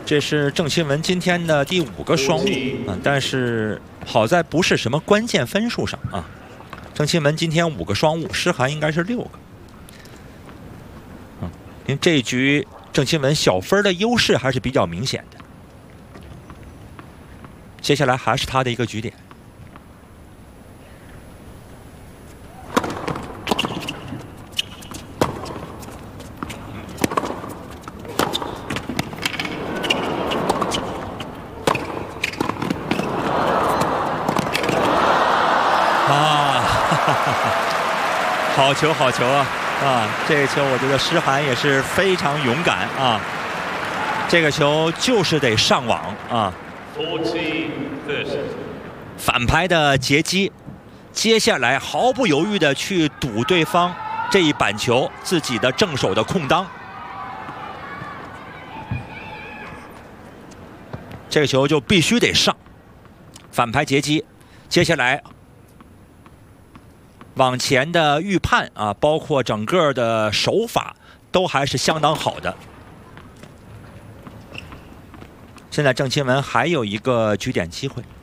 这是郑钦文今天的第5个双误啊，但是好在不是什么关键分数上啊。郑钦文今天5个双误，施涵应该是6个。因为这一局郑钦文小分的优势还是比较明显的。接下来还是他的一个局点。 好球，好球啊！啊，这个球我觉得施涵也是非常勇敢啊。这个球就是得上网啊。反拍的截击，接下来毫不犹豫的去赌对方这一板球自己的正手的空当。这个球就必须得上，反拍截击，接下来。 往前的预判啊，包括整个的手法都还是相当好的。现在郑钦文还有一个局点机会。